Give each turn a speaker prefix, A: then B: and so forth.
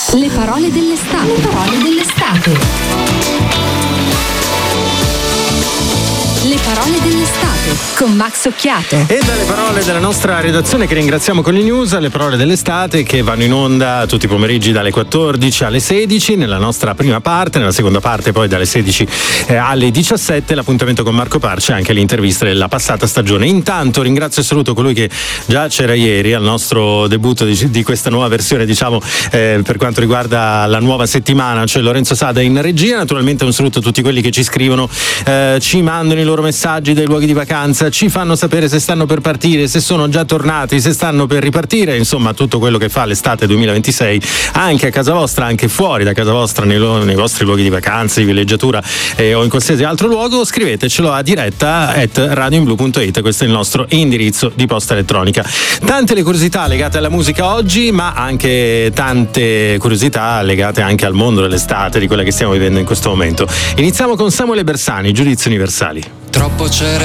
A: Le parole dell'estate. Le parole dell'estate. Le parole dell'estate con Max Occhiato.
B: E dalle parole della nostra redazione, che ringraziamo con le news, alle parole dell'estate che vanno in onda tutti i pomeriggi dalle 14 alle 16 nella nostra prima parte, nella seconda parte poi dalle 16 alle 17 l'appuntamento con Marco Parce e anche l'intervista della passata stagione. Intanto ringrazio e saluto colui che già c'era ieri al nostro debutto di questa nuova versione, diciamo, per quanto riguarda la nuova settimana, cioè Lorenzo Sada in regia. Naturalmente un saluto a tutti quelli che ci scrivono, ci mandano i loro messaggi dai luoghi di vacanza, ci fanno sapere se stanno per partire, se sono già tornati, se stanno per ripartire, insomma tutto quello che fa l'estate 2026 anche a casa vostra, anche fuori da casa vostra, nei vostri luoghi di vacanza, di villeggiatura o in qualsiasi altro luogo. Scrivetecelo a diretta@radioinblu.it, questo è il nostro indirizzo di posta elettronica. Tante le curiosità legate alla musica oggi, ma anche tante curiosità legate anche al mondo dell'estate, di quella che stiamo vivendo in questo momento. Iniziamo con Samuele Bersani, Giudizi Universali.
C: Troppo